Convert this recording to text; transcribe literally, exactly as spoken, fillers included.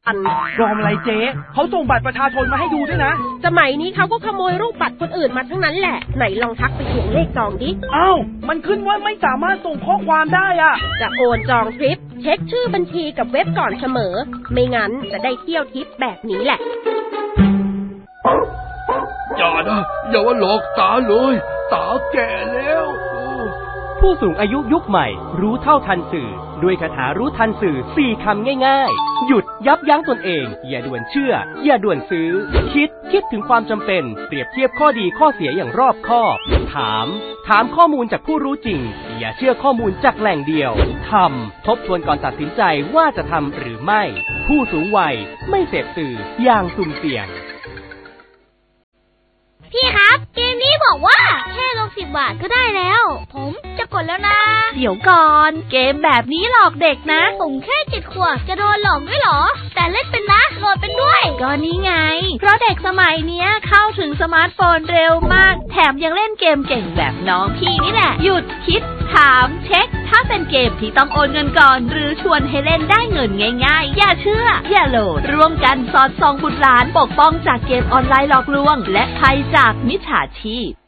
ปลอมอะไรเจ๊เขาส่งบัตรประชาชนมาให้ดูด้วยนะสมัยนี้เขาก็ขโมยรูปบัตรคนอื่นมาทั้งนั้นแหละไหนลองทักไปเขียนเลขจองดิอ้าวมันขึ้นว่าไม่สามารถส่งข้อความได้อ่ะจะโอนจองทริปเช็คชื่อบัญชีกับเว็บก่อนเสมอไม่งั้นจะได้เที่ยวทริปแบบนี้แหละอย่านะอย่าว่าหลอกตาเลยตาแก่แล้วผู้สูงอายุยุคใหม่รู้เท่าทันสื่อด้วยคาถารู้ทันสื่อสี่คำง่ายๆหยุดยับยั้งตนเองอย่าด่วนเชื่ออย่าด่วนซื้อคิดคิดถึงความจำเป็นเปรียบเทียบข้อดีข้อเสียอย่างรอบคอบถามถามข้อมูลจากผู้รู้จริงอย่าเชื่อข้อมูลจากแหล่งเดียวทำทบทวนก่อนตัดสินใจว่าจะทำหรือไม่ผู้สูงวัยไม่เสพสื่ออย่างสุ่มเสี่ยงพี่ครับเกมนี้บอกว่าแค่ลงสิบบาทก็ได้แล้วผมจะกดแล้วนะเดี๋ยวก่อนเกมแบบนี้หลอกเด็กนะผมแค่เจ็ดขวบจะโดนหลอกด้วยเหรอแต่เล่นเป็นนะโหลดเป็นด้วยก็นี่ไงเพราะเด็กสมัยเนี้ยเข้าถึงสมาร์ทโฟนเร็วมากแถมยังเล่นเกมเก่งแบบน้องพี่นี่แหละหยุดคิดถามเช็คถ้าเป็นเกมที่ต้องโอนเงินก่อนหรือชวนให้เล่นได้เงินง่ายๆอย่าเชื่ออย่าโหลดร่วมกันสอดส่องบุตรหลานปกป้องจากเกมออนไลน์หลอกลวงและภัยจากมิจฉาชีพ